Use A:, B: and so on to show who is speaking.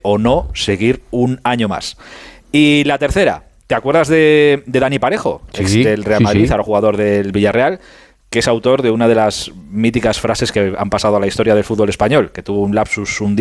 A: o no seguir un año más. Y la tercera, ¿te acuerdas de Dani Parejo, ex del Real Madrid, ahora jugador del Villarreal, que es autor de una de las míticas frases que han pasado a la historia del fútbol español, que tuvo un lapsus un día